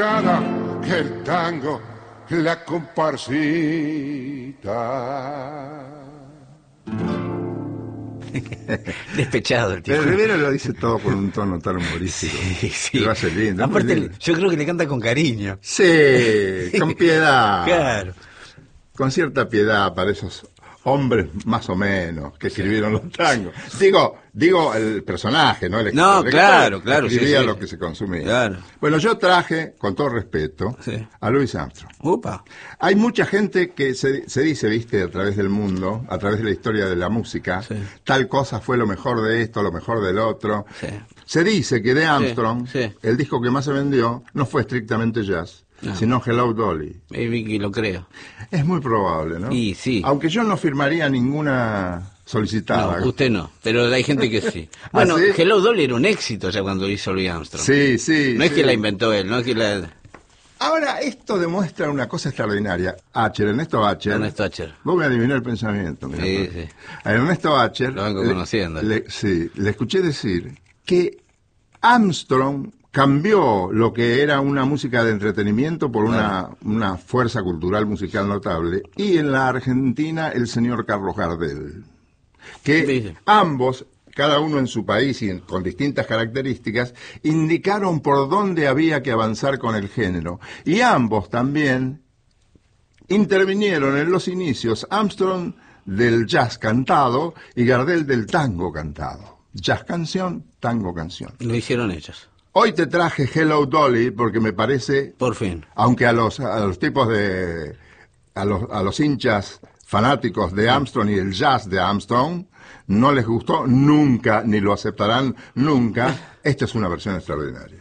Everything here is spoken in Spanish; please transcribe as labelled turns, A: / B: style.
A: Que el tango, la comparsita.
B: Despechado el tipo.
C: El Rivero lo dice todo con un tono tan humorístico.
B: Sí.
C: Lo hace lindo.
B: Aparte,
C: Lindo.
B: yo creo que le canta con cariño.
C: Sí, con piedad.
B: Claro.
C: Con cierta piedad para esos hombres más o menos que escribieron los tangos. Digo el personaje, ¿no? El escritor.
B: Claro.
C: Escribía
B: sí.
C: lo que se consumía.
B: Claro.
C: Bueno, yo traje, con todo respeto,
B: Sí.
C: a Louis Armstrong.
B: Upa.
C: Hay mucha gente que se dice, viste, a través del mundo, a través de la historia de la música,
B: Sí.
C: tal cosa fue lo mejor de esto, lo mejor del otro.
B: Sí.
C: Se dice que de Armstrong,
B: sí.
C: el disco que más se vendió, no fue estrictamente jazz,
B: No.
C: sino Hello Dolly.
B: Vicky, lo creo.
C: Es muy probable, ¿no?
B: Y sí.
C: Aunque yo no firmaría ninguna solicitada.
B: No, usted no, pero hay gente que sí. Bueno,
C: ¿Ah, sí?
B: Hello Dolly era un éxito ya cuando hizo Louis Armstrong.
C: Sí.
B: No es
C: sí.
B: que la inventó él, no es que la...
C: Ahora, esto demuestra una cosa extraordinaria. Ernesto Acher.
B: Ernesto Acher.
C: Vos me adivinó el pensamiento. mirá.
B: Sí.
C: A Ernesto Acher.
B: Lo vengo conociendo.
C: Le escuché decir que Armstrong cambió lo que era una música de entretenimiento por una fuerza cultural musical notable. Y en la Argentina, el señor Carlos Gardel. Que
B: Sí.
C: ambos, cada uno en su país y con distintas características, indicaron por dónde había que avanzar con el género. Y ambos también intervinieron en los inicios, Armstrong del jazz cantado y Gardel del tango cantado. Jazz canción, tango canción.
B: Lo hicieron ellos.
C: Hoy te traje Hello Dolly porque me parece,
B: Por fin.
C: aunque a los tipos a los hinchas fanáticos de Armstrong y el jazz de Armstrong no les gustó nunca, ni lo aceptarán nunca, esta es una versión extraordinaria.